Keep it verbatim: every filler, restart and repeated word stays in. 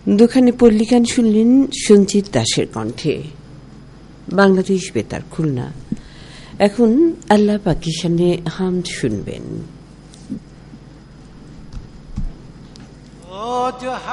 দুখানি পল্লী গান শুনলেন সঞ্জিত দাসের কণ্ঠে। বাংলাদেশ বেতার খুলনা। এখন আল্লাহ পাকের সামনে হামদ শুনবেন।